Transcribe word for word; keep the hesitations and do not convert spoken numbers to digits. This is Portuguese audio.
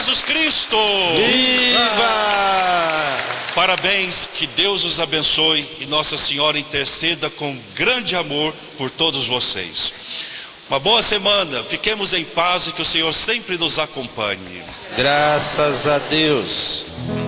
Jesus Cristo! Viva! Parabéns, que Deus os abençoe e Nossa Senhora interceda com grande amor por todos vocês. Uma boa semana, fiquemos em paz e que o Senhor sempre nos acompanhe. Graças a Deus.